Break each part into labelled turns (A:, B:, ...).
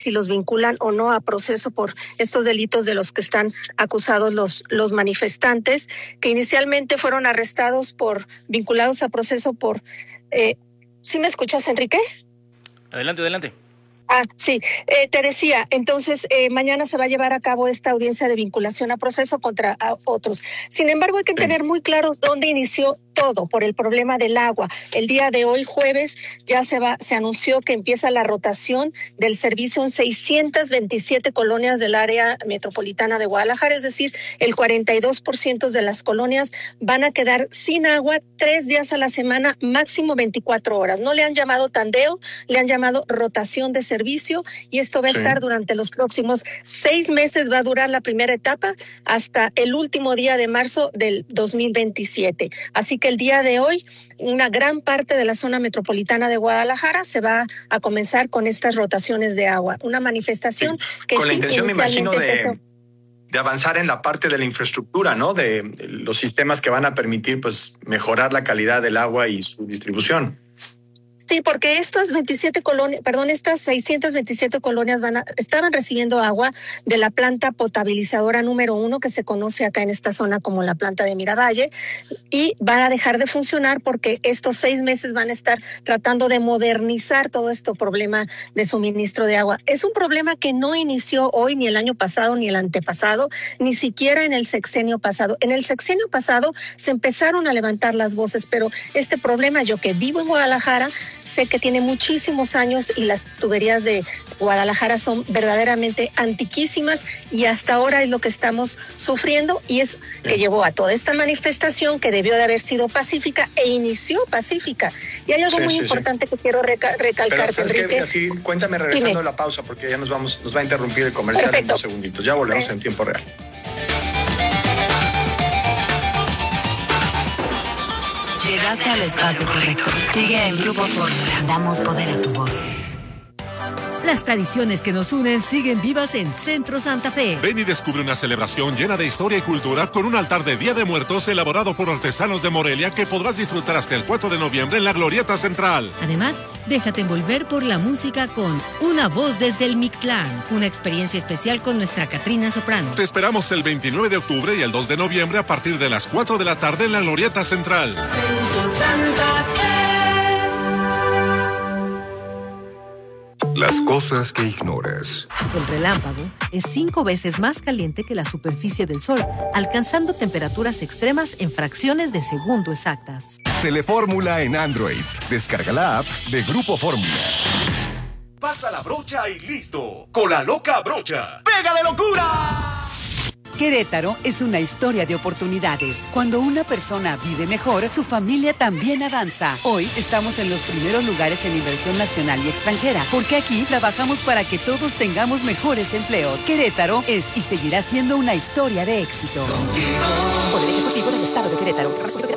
A: si los vinculan o no a proceso por estos delitos de los que están acusados los manifestantes, que inicialmente fueron arrestados vinculados a proceso por... ¿Sí me escuchas, Enrique?
B: Adelante.
A: Sí, te decía, entonces mañana se va a llevar a cabo esta audiencia de vinculación a proceso contra otros. Sin embargo, hay que tener muy claro dónde inició todo por el problema del agua. El día de hoy, jueves, ya se anunció que empieza la rotación del servicio en 627 colonias del área metropolitana de Guadalajara, es decir, el 42% de las colonias van a quedar sin agua 3 días a la semana, máximo 24 horas. No le han llamado tandeo, le han llamado rotación de servicio, y esto va a estar durante los próximos 6 meses, va a durar la primera etapa hasta el último día de marzo del 2027. Así que el día de hoy, una gran parte de la zona metropolitana de Guadalajara se va a comenzar con estas rotaciones de agua. Una manifestación que
C: con la intención, me imagino, de avanzar en la parte de la infraestructura, ¿no? De los sistemas que van a permitir, pues, mejorar la calidad del agua y su distribución.
A: Sí, porque estas 627 colonias estaban recibiendo agua de la planta potabilizadora número 1, que se conoce acá en esta zona como la planta de Miravalle, y van a dejar de funcionar porque estos 6 meses van a estar tratando de modernizar todo este problema de suministro de agua. Es un problema que no inició hoy, ni el año pasado, ni el antepasado, ni siquiera en el sexenio pasado. En el sexenio pasado se empezaron a levantar las voces, pero este problema, yo que vivo en Guadalajara, sé que tiene muchísimos años y las tuberías de Guadalajara son verdaderamente antiquísimas, y hasta ahora es lo que estamos sufriendo, y es que llevó a toda esta manifestación que debió de haber sido pacífica e inició pacífica. Y hay algo muy importante que quiero recalcar, Enrique.
C: Sí, cuéntame regresando a la pausa, porque ya nos va a interrumpir el comercial. Perfecto. En 2 segunditos. Ya volvemos en tiempo real.
D: Llegaste al espacio correcto. Sigue en Grupo Fórmula. Damos poder a tu voz.
E: Las tradiciones que nos unen siguen vivas en Centro Santa Fe.
F: Ven y descubre una celebración llena de historia y cultura con un altar de Día de Muertos elaborado por artesanos de Morelia que podrás disfrutar hasta el 4 de noviembre en la Glorieta Central.
E: Además, déjate envolver por la música con Una Voz desde el Mictlán, una experiencia especial con nuestra Catrina Soprano.
F: Te esperamos el 29 de octubre y el 2 de noviembre a partir de las 4 de la tarde en la Glorieta Central.
D: Centro Santa Fe.
G: Las cosas que ignoras.
H: El relámpago es 5 veces más caliente que la superficie del Sol, alcanzando temperaturas extremas en fracciones de segundo exactas.
G: Telefórmula en Android. Descarga la app de Grupo Fórmula.
I: Pasa la brocha y listo. Con la loca brocha. ¡Pega de locura!
J: Querétaro es una historia de oportunidades. Cuando una persona vive mejor, su familia también avanza. Hoy estamos en los primeros lugares en inversión nacional y extranjera, porque aquí trabajamos para que todos tengamos mejores empleos. Querétaro es y seguirá siendo una historia de éxito. Poder Ejecutivo del Estado de Querétaro.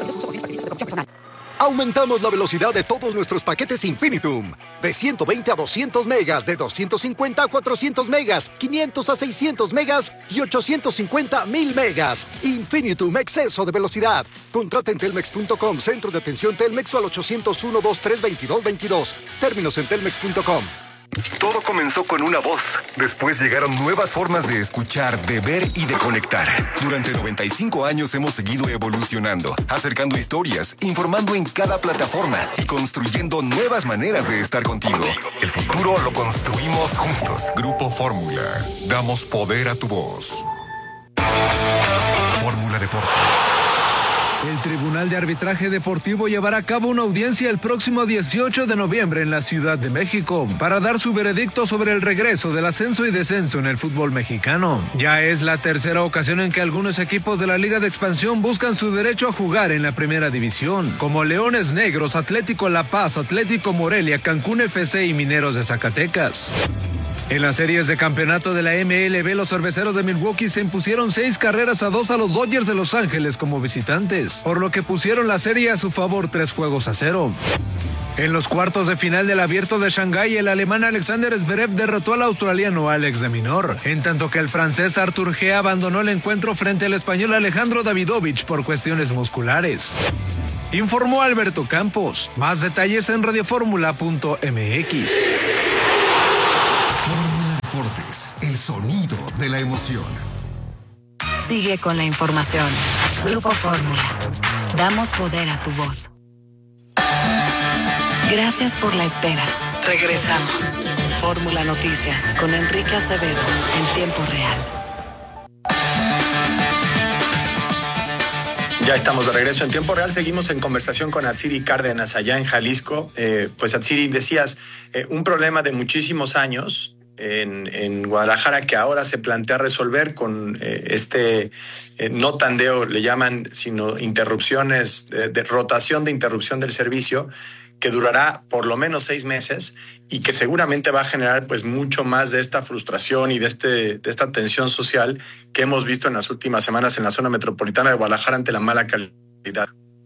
K: Aumentamos la velocidad de todos nuestros paquetes Infinitum. De 120 a 200 megas, de 250 a 400 megas, 500 a 600 megas y 850 a 1000 megas. Infinitum, exceso de velocidad. Contrata en telmex.com, centro de atención Telmex, o al 801-232-2222. Términos en telmex.com.
G: Todo comenzó con una voz. Después llegaron nuevas formas de escuchar, de ver y de conectar. Durante 95 años hemos seguido evolucionando, acercando historias, informando en cada plataforma y construyendo nuevas maneras de estar contigo. El futuro lo construimos juntos. Grupo Fórmula. Damos poder a tu voz. Fórmula Deportes.
L: El Tribunal de Arbitraje Deportivo llevará a cabo una audiencia el próximo 18 de noviembre en la Ciudad de México para dar su veredicto sobre el regreso del ascenso y descenso en el fútbol mexicano. Ya es la tercera ocasión en que algunos equipos de la Liga de Expansión buscan su derecho a jugar en la primera división, como Leones Negros, Atlético La Paz, Atlético Morelia, Cancún FC y Mineros de Zacatecas. En las series de campeonato de la MLB, los cerveceros de Milwaukee se impusieron 6-2 a los Dodgers de Los Ángeles como visitantes, por lo que pusieron la serie a su favor 3-0. En los cuartos de final del Abierto de Shanghái, el alemán Alexander Zverev derrotó al australiano Alex de Minaur, en tanto que el francés Arthur G abandonó el encuentro frente al español Alejandro Davidovich por cuestiones musculares. Informó Alberto Campos. Más detalles en radioformula.mx.
G: deportes, el sonido de la emoción.
D: Sigue con la información. Grupo Fórmula. Damos poder a tu voz. Gracias por la espera. Regresamos. Fórmula Noticias con Enrique Acevedo en tiempo real.
C: Ya estamos de regreso en tiempo real. Seguimos en conversación con Atsiri Cárdenas allá en Jalisco. Pues Atsiri, decías, un problema de muchísimos años en Guadalajara que ahora se plantea resolver con no tandeo, le llaman, sino interrupciones, de rotación de interrupción del servicio, que durará por lo menos 6 meses y que seguramente va a generar pues mucho más de esta frustración y de esta tensión social que hemos visto en las últimas semanas en la zona metropolitana de Guadalajara ante la mala calidad.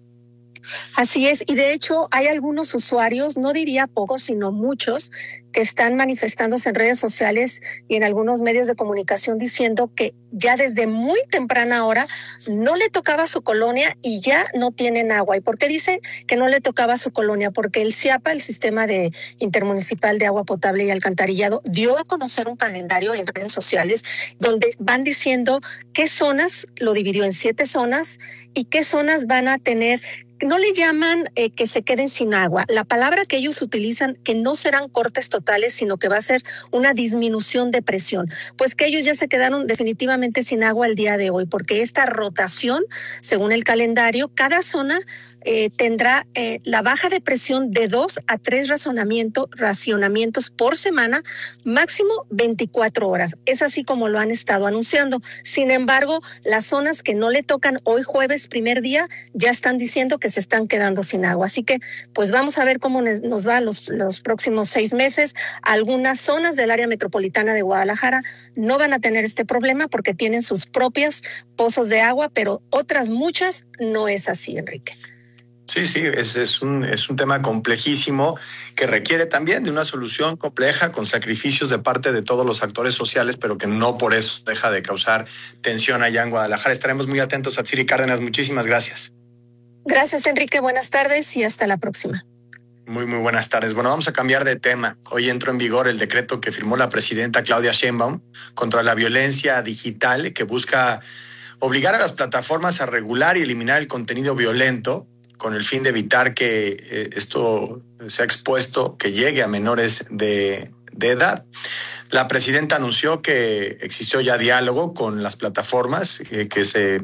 A: Así es, y de hecho hay algunos usuarios, no diría pocos, sino muchos, que están manifestándose en redes sociales y en algunos medios de comunicación diciendo que ya desde muy temprana hora no le tocaba a su colonia y ya no tienen agua. ¿Y por qué dicen que no le tocaba a su colonia? Porque el CIAPA, el Sistema Intermunicipal de Agua Potable y Alcantarillado, dio a conocer un calendario en redes sociales donde van diciendo qué zonas, lo dividió en 7 zonas, y qué zonas van a tener. No le llaman que se queden sin agua. La palabra que ellos utilizan, que no serán cortes totales, sino que va a ser una disminución de presión. Pues que ellos ya se quedaron definitivamente sin agua el día de hoy, porque esta rotación, según el calendario, cada zona tendrá la baja de presión de 2 a 3 racionamientos por semana, máximo 24 horas. Es así como lo han estado anunciando. Sin embargo, las zonas que no le tocan hoy jueves, primer día, ya están diciendo que se están quedando sin agua. Así que, pues vamos a ver cómo nos va los próximos 6 meses. Algunas zonas del área metropolitana de Guadalajara no van a tener este problema porque tienen sus propios pozos de agua, pero otras muchas no es así, Enrique.
C: Sí, es un tema complejísimo que requiere también de una solución compleja con sacrificios de parte de todos los actores sociales, pero que no por eso deja de causar tensión allá en Guadalajara. Estaremos muy atentos a Atsiri Cárdenas. Muchísimas gracias.
A: Gracias, Enrique. Buenas tardes y hasta la próxima.
C: Muy buenas tardes. Bueno, vamos a cambiar de tema. Hoy entró en vigor el decreto que firmó la presidenta Claudia Sheinbaum contra la violencia digital, que busca obligar a las plataformas a regular y eliminar el contenido violento, con el fin de evitar que esto sea expuesto, que llegue a menores de edad. La presidenta anunció que existió ya diálogo con las plataformas que se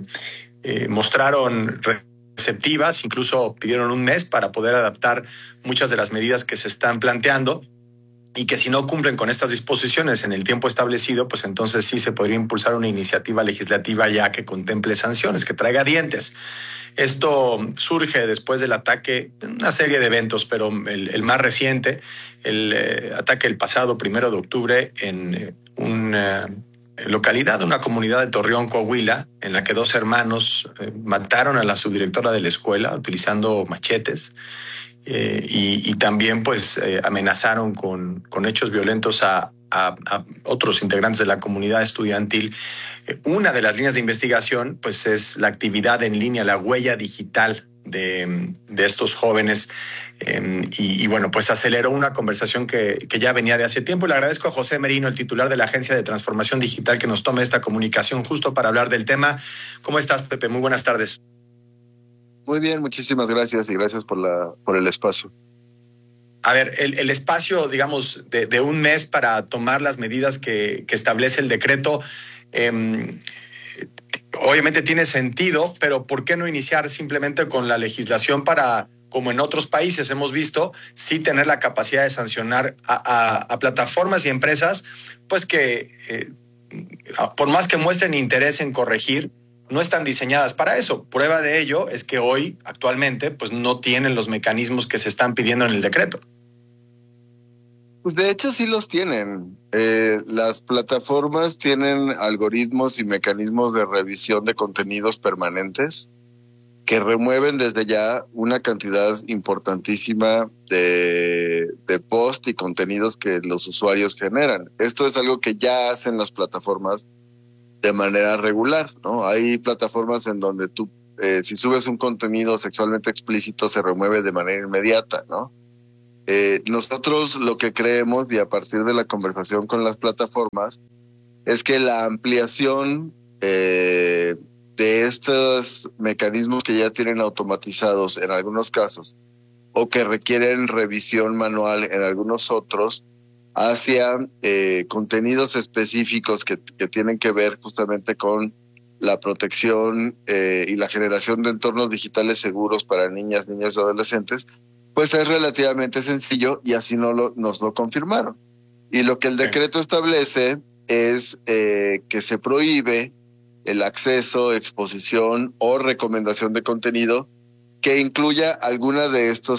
C: mostraron receptivas, incluso pidieron un mes para poder adaptar muchas de las medidas que se están planteando, y que si no cumplen con estas disposiciones en el tiempo establecido, pues entonces sí se podría impulsar una iniciativa legislativa ya que contemple sanciones, que traiga dientes. Esto surge después del ataque, una serie de eventos, pero el más reciente, el ataque el pasado 1 de octubre en una localidad, una comunidad de Torreón, Coahuila, en la que 2 hermanos mataron a la subdirectora de la escuela utilizando machetes. Y también pues amenazaron con hechos violentos a otros integrantes de la comunidad estudiantil. Una de las líneas de investigación pues es la actividad en línea, la huella digital de estos jóvenes, y bueno, pues aceleró una conversación que ya venía de hace tiempo. Le agradezco a José Merino, el titular de la Agencia de Transformación Digital, que nos tome esta comunicación justo para hablar del tema. ¿Cómo estás, Pepe? Muy buenas tardes.
M: Muy bien, muchísimas gracias y gracias por el espacio.
C: A ver, el espacio, digamos, de un mes para tomar las medidas que establece el decreto, obviamente tiene sentido, pero ¿por qué no iniciar simplemente con la legislación para, como en otros países hemos visto, sí tener la capacidad de sancionar a plataformas y empresas, pues que por más que muestren interés en corregir, no están diseñadas para eso? Prueba de ello es que hoy, actualmente, pues no tienen los mecanismos que se están pidiendo en el decreto.
M: Pues de hecho sí los tienen. Las plataformas tienen algoritmos y mecanismos de revisión de contenidos permanentes que remueven desde ya una cantidad importantísima de post y contenidos que los usuarios generan. Esto es algo que ya hacen las plataformas de manera regular, ¿no? Hay plataformas en donde tú, si subes un contenido sexualmente explícito, se remueve de manera inmediata, ¿no? Nosotros lo que creemos, y a partir de la conversación con las plataformas, es que la ampliación de estos mecanismos que ya tienen automatizados en algunos casos o que requieren revisión manual en algunos otros, hacia contenidos específicos que tienen que ver justamente con la protección y la generación de entornos digitales seguros para niñas, niños y adolescentes, pues es relativamente sencillo y así nos lo confirmaron. Y lo que el decreto establece es que se prohíbe el acceso, exposición o recomendación de contenido que incluya alguna de estos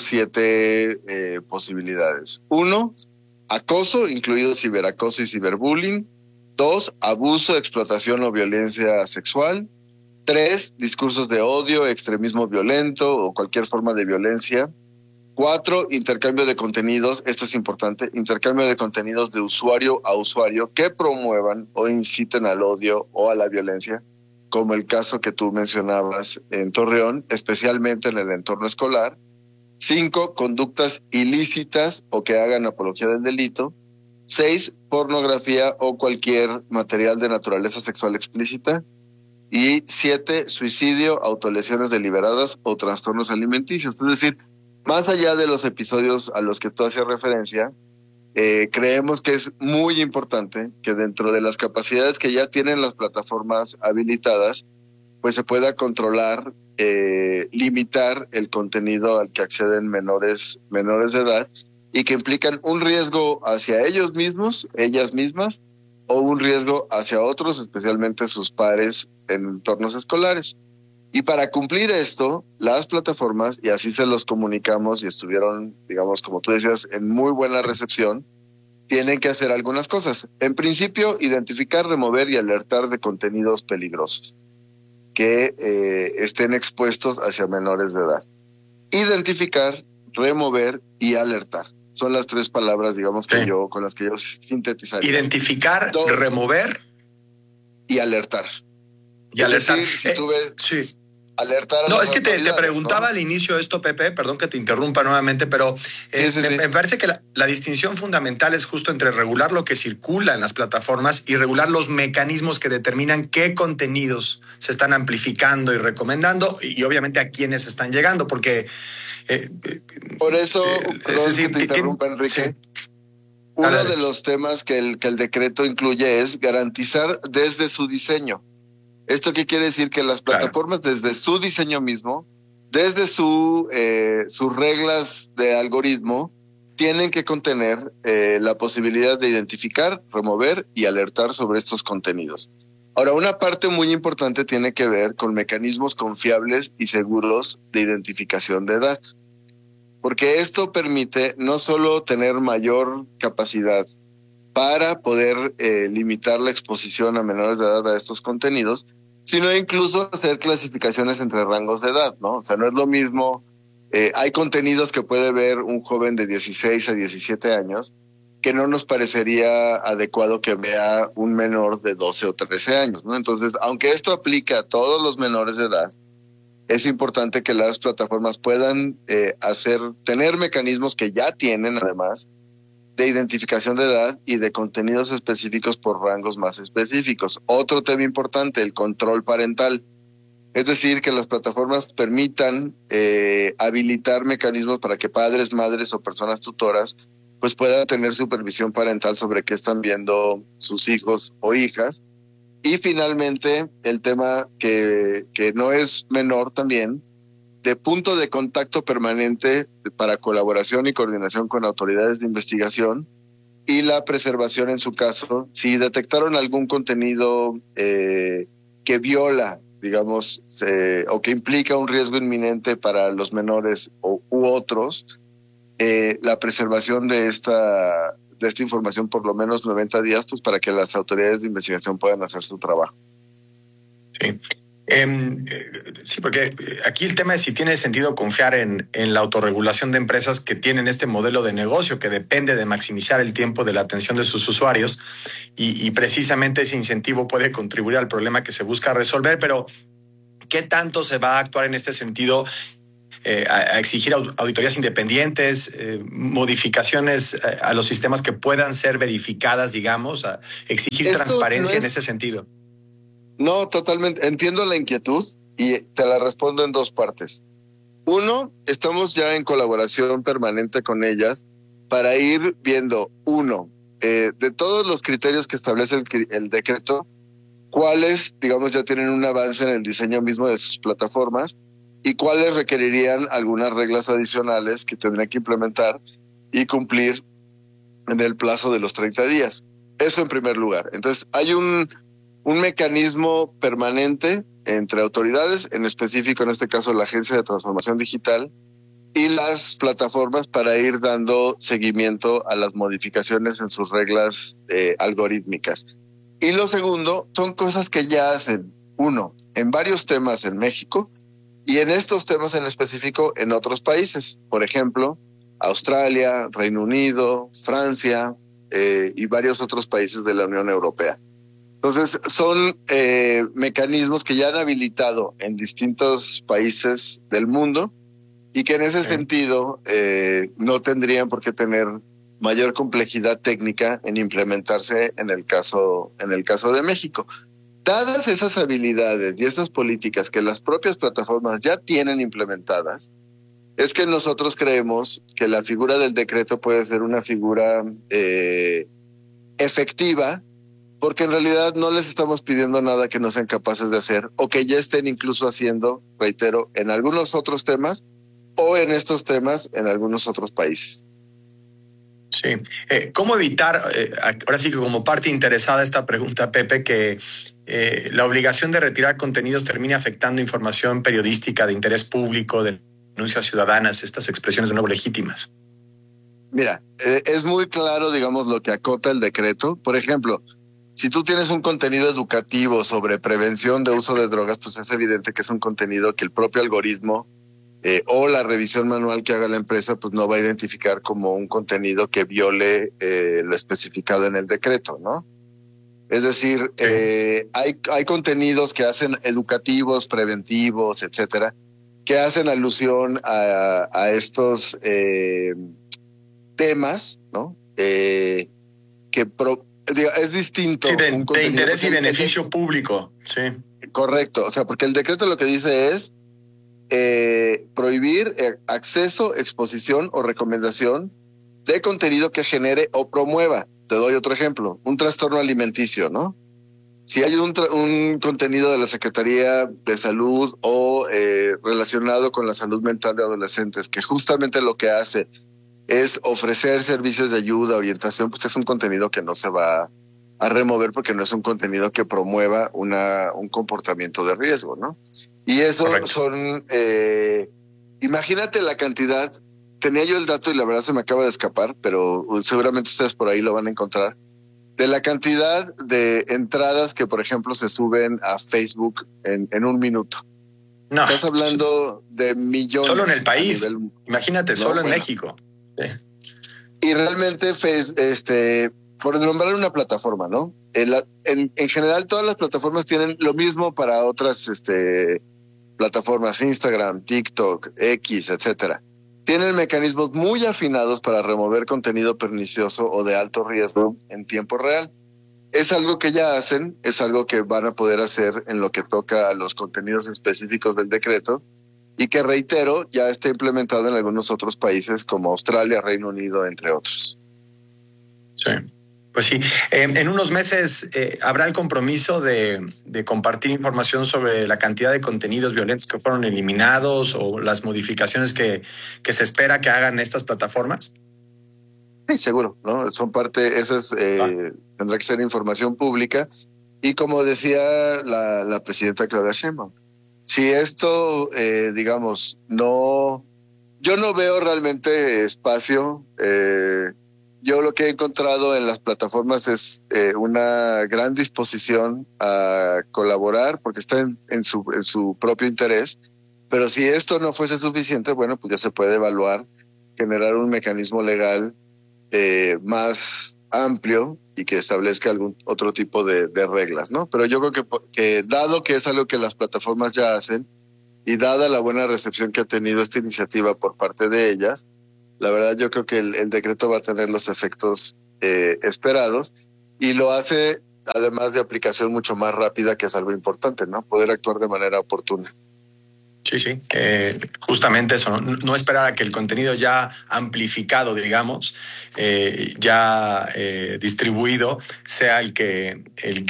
M: 7 posibilidades. 1, acoso, incluido ciberacoso y ciberbullying. 2, abuso, explotación o violencia sexual. 3, discursos de odio, extremismo violento o cualquier forma de violencia. 4, intercambio de contenidos, esto es importante, intercambio de contenidos de usuario a usuario que promuevan o inciten al odio o a la violencia, como el caso que tú mencionabas en Torreón, especialmente en el entorno escolar. 5, conductas ilícitas o que hagan apología del delito. 6, pornografía o cualquier material de naturaleza sexual explícita. Y 7, suicidio, autolesiones deliberadas o trastornos alimenticios. Es decir, más allá de los episodios a los que tú hacías referencia, creemos que es muy importante que dentro de las capacidades que ya tienen las plataformas habilitadas, pues se pueda controlar, limitar el contenido al que acceden menores de edad y que implican un riesgo hacia ellos mismos, ellas mismas, o un riesgo hacia otros, especialmente sus pares en entornos escolares. Y para cumplir esto, las plataformas, y así se los comunicamos y estuvieron, digamos, como tú decías, en muy buena recepción, tienen que hacer algunas cosas. En principio, identificar, remover y alertar de contenidos peligrosos que estén expuestos hacia menores de edad. Identificar, remover y alertar. Son las 3 palabras, digamos, que con las que yo sintetizaría.
C: Identificar, remover
M: y alertar.
C: Y alertar.
M: Decir, si tú ves...
C: Sí.
M: Alertar a
C: no,
M: las
C: es que te preguntaba, ¿no?, al inicio esto, Pepe, perdón que te interrumpa nuevamente, pero me parece que la distinción fundamental es justo entre regular lo que circula en las plataformas y regular los mecanismos que determinan qué contenidos se están amplificando y recomendando y obviamente a quiénes están llegando, porque...
M: Por eso, que te interrumpa, Enrique. Sí. Uno de los temas que el decreto incluye es garantizar desde su diseño. ¿Esto qué quiere decir? Que las plataformas desde su diseño mismo, desde sus reglas de algoritmo, tienen que contener la posibilidad de identificar, remover y alertar sobre estos contenidos. Ahora, una parte muy importante tiene que ver con mecanismos confiables y seguros de identificación de edad. Porque esto permite no solo tener mayor capacidad para poder limitar la exposición a menores de edad a estos contenidos, sino incluso hacer clasificaciones entre rangos de edad, ¿no? O sea, no es lo mismo, hay contenidos que puede ver un joven de 16 a 17 años que no nos parecería adecuado que vea un menor de 12 o 13 años, ¿no? Entonces, aunque esto aplica a todos los menores de edad, es importante que las plataformas puedan tener mecanismos que ya tienen, además, de identificación de edad y de contenidos específicos por rangos más específicos. Otro tema importante, el control parental. Es decir, que las plataformas permitan habilitar mecanismos para que padres, madres o personas tutoras pues puedan tener supervisión parental sobre qué están viendo sus hijos o hijas. Y finalmente, el tema que no es menor también, de punto de contacto permanente para colaboración y coordinación con autoridades de investigación y la preservación en su caso. Si detectaron algún contenido que viola, digamos, o que implica un riesgo inminente para los menores u otros, la preservación de esta información por lo menos 90 días, pues para que las autoridades de investigación puedan hacer su trabajo.
C: Sí. Sí, porque aquí el tema es si tiene sentido confiar en la autorregulación de empresas que tienen este modelo de negocio que depende de maximizar el tiempo de la atención de sus usuarios y precisamente ese incentivo puede contribuir al problema que se busca resolver, pero ¿qué tanto se va a actuar en este sentido a exigir auditorías independientes, modificaciones a los sistemas que puedan ser verificadas, digamos, a exigir transparencia en ese sentido.
M: No, totalmente. Entiendo la inquietud y te la respondo en dos partes. Uno, estamos ya en colaboración permanente con ellas para ir viendo, de todos los criterios que establece el decreto, cuáles, digamos, ya tienen un avance en el diseño mismo de sus plataformas y cuáles requerirían algunas reglas adicionales que tendrían que implementar y cumplir en el plazo de los 30 días. Eso en primer lugar. Entonces, hay un mecanismo permanente entre autoridades, en específico en este caso la Agencia de Transformación Digital y las plataformas para ir dando seguimiento a las modificaciones en sus reglas algorítmicas. Y lo segundo, son cosas que ya hacen, en varios temas en México y en estos temas en específico en otros países. Por ejemplo, Australia, Reino Unido, Francia y varios otros países de la Unión Europea. Entonces, son mecanismos que ya han habilitado en distintos países del mundo y que en ese sentido no tendrían por qué tener mayor complejidad técnica en implementarse en el caso de México. Dadas esas habilidades y esas políticas que las propias plataformas ya tienen implementadas, es que nosotros creemos que la figura del decreto puede ser una figura efectiva, porque en realidad no les estamos pidiendo nada que no sean capaces de hacer o que ya estén incluso haciendo, reitero, en algunos otros temas o en estos temas en algunos otros países.
C: Sí. ¿Cómo evitar, ahora sí que como parte interesada esta pregunta, Pepe, que la obligación de retirar contenidos termine afectando información periodística de interés público, de denuncias ciudadanas, estas expresiones de nuevo legítimas?
M: Mira, es muy claro, digamos, lo que acota el decreto. Por ejemplo, si tú tienes un contenido educativo sobre prevención de uso de drogas, pues es evidente que es un contenido que el propio algoritmo o la revisión manual que haga la empresa pues no va a identificar como un contenido que viole lo especificado en el decreto, ¿no? Es decir, hay contenidos que hacen educativos, preventivos, etcétera, que hacen alusión a estos temas, ¿no? Es distinto.
C: Sí, de interés y beneficio público, sí.
M: Correcto, o sea, porque el decreto lo que dice es prohibir acceso, exposición o recomendación de contenido que genere o promueva. Te doy otro ejemplo, un trastorno alimenticio, ¿no? Si hay un contenido de la Secretaría de Salud o relacionado con la salud mental de adolescentes que justamente lo que hace es ofrecer servicios de ayuda, orientación, pues es un contenido que no se va a remover porque no es un contenido que promueva un comportamiento de riesgo, ¿no? Y eso son, imagínate la cantidad, tenía yo el dato y la verdad se me acaba de escapar, pero seguramente ustedes por ahí lo van a encontrar, de la cantidad de entradas que, por ejemplo, se suben a Facebook en un minuto. No. Estás hablando de millones.
C: Solo en el país, imagínate, solo en México. Sí.
M: Y realmente, por nombrar una plataforma, ¿no? En general, todas las plataformas tienen lo mismo para otras plataformas, Instagram, TikTok, X, etcétera. Tienen mecanismos muy afinados para remover contenido pernicioso o de alto riesgo en tiempo real. Es algo que ya hacen, es algo que van a poder hacer en lo que toca a los contenidos específicos del decreto y que, reitero, ya está implementado en algunos otros países como Australia, Reino Unido, entre otros.
C: Sí. Pues sí, en unos meses habrá el compromiso de compartir información sobre la cantidad de contenidos violentos que fueron eliminados o las modificaciones que se espera que hagan estas plataformas.
M: Sí, seguro, ¿no? Son parte, eso es, tendrá que ser información pública. Y como decía la presidenta Claudia Sheinbaum, si esto, digamos, yo no veo realmente espacio. Yo lo que he encontrado en las plataformas es una gran disposición a colaborar porque está en su propio interés. Pero si esto no fuese suficiente, bueno, pues ya se puede evaluar, generar un mecanismo legal más amplio y que establezca algún otro tipo de reglas, ¿no? Pero yo creo que dado que es algo que las plataformas ya hacen, y dada la buena recepción que ha tenido esta iniciativa por parte de ellas, la verdad yo creo que el decreto va a tener los efectos esperados, y lo hace además de aplicación mucho más rápida, que es algo importante, ¿no? Poder actuar de manera oportuna.
C: Sí, justamente eso, no esperar a que el contenido ya amplificado, digamos, ya distribuido, sea el que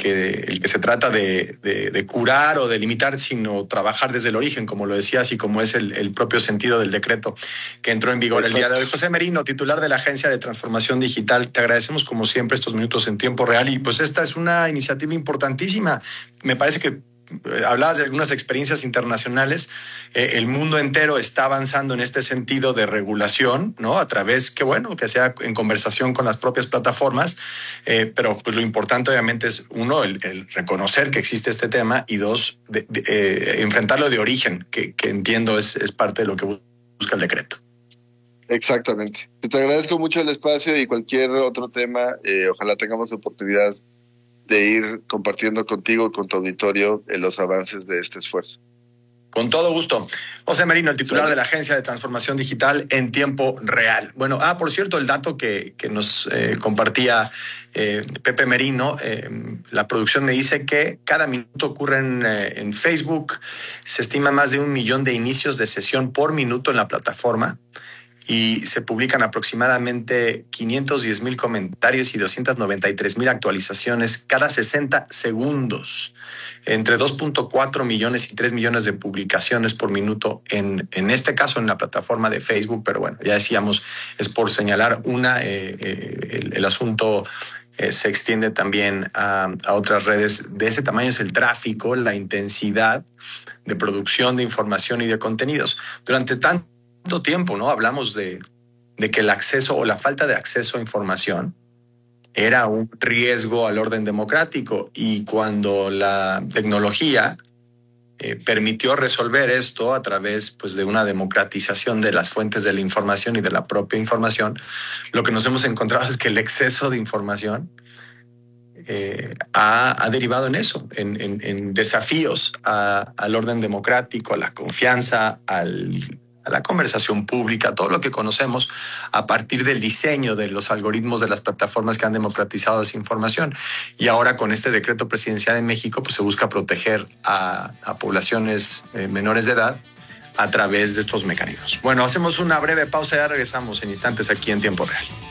C: se trata de curar o de limitar, sino trabajar desde el origen, como lo decías, y como es el propio sentido del decreto que entró en vigor el día de hoy. José Merino, titular de la Agencia de Transformación Digital, te agradecemos como siempre estos minutos en tiempo real, y pues esta es una iniciativa importantísima. Me parece que hablabas de algunas experiencias internacionales. El mundo entero está avanzando en este sentido de regulación, ¿no? A través, que sea en conversación con las propias plataformas, pero pues lo importante obviamente es, uno, el reconocer que existe este tema, y dos, enfrentarlo de origen, que entiendo es parte de lo que busca el decreto.
M: Exactamente. Te agradezco mucho el espacio, y cualquier otro tema, ojalá tengamos oportunidad de ir compartiendo contigo y con tu auditorio los avances de este esfuerzo.
C: Con todo gusto. José Merino, el titular de la Agencia de Transformación Digital en tiempo real. Bueno, por cierto, el dato que nos compartía Pepe Merino, la producción me dice que cada minuto ocurren en Facebook, se estima más de 1 millón de inicios de sesión por minuto en la plataforma, y se publican aproximadamente 510,000 comentarios y 293,000 actualizaciones cada 60 segundos. Entre 2.4 millones y 3 millones de publicaciones por minuto en este caso en la plataforma de Facebook, pero bueno, ya decíamos, es por señalar una, el asunto se extiende también a otras redes. De ese tamaño es el tráfico, la intensidad de producción de información y de contenidos. Durante tanto tiempo, ¿no? Hablamos de que el acceso o la falta de acceso a información era un riesgo al orden democrático, y cuando la tecnología permitió resolver esto a través, pues, de una democratización de las fuentes de la información y de la propia información, lo que nos hemos encontrado es que el exceso de información ha derivado en eso, en desafíos al orden democrático, a la confianza, a la conversación pública, todo lo que conocemos a partir del diseño de los algoritmos de las plataformas que han democratizado esa información. Y ahora, con este decreto presidencial en México, pues se busca proteger a poblaciones menores de edad a través de estos mecanismos. Bueno, hacemos una breve pausa y ya regresamos en instantes aquí en Tiempo Real.